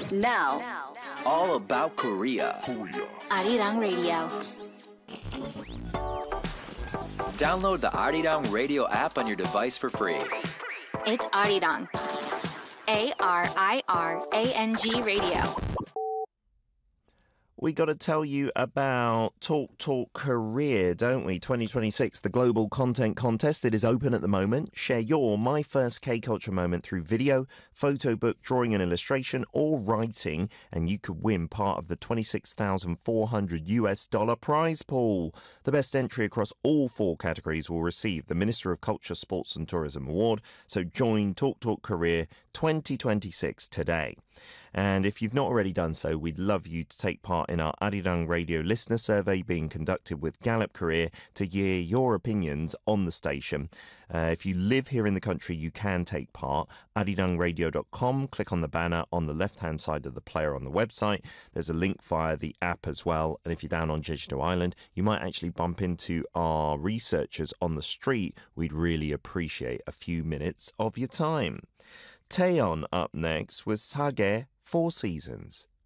Now, all about Korea. Arirang Radio. Download the Arirang Radio app on your device for free. It's Arirang. ARIRANG Radio. We got to tell you about Talk Career, don't we? 2026, the Global Content Contest. It is open at the moment. Share your My First K-Culture moment through video, photo book, drawing and illustration, or writing, and you could win part of the $26,400 prize pool. The best entry across all 4 categories will receive the Minister of Culture, Sports and Tourism Award. So join Talk Career 2026 today. And if you've not already done so, we'd love you to take part in our Arirang Radio listener survey being conducted with Gallup Career to hear your opinions on the station. If you live here in the country, you can take part. ArirangRadio.com, click on the banner on the left-hand side of the player on the website. There's a link via the app as well. And if you're down on Jeju-do Island, you might actually bump into our researchers on the street. We'd really appreciate a few minutes of your time. Taeyeon up next with Sage 4 Seasons.